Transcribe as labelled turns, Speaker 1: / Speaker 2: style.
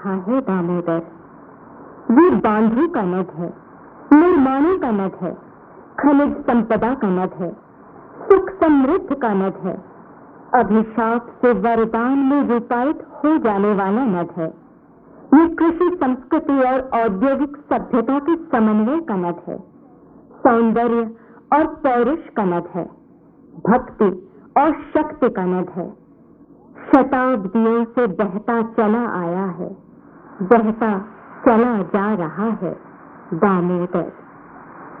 Speaker 1: हाँ है दामोदर, ये बांधू का नद है, निर्माणों का नद है, खनिज संपदा का नद है, सुख समृद्ध का नद है, अभिशाप से वरदान में रूपायित हो जाने वाला नद है। ये कृषि संस्कृति और औद्योगिक सभ्यता के समन्वय का नद है, सौंदर्य और पौरुष का नद है, भक्ति और शक्ति का नद है। शताब्दियों से बहता चला आया है, बहता चला जा रहा है दामोदर।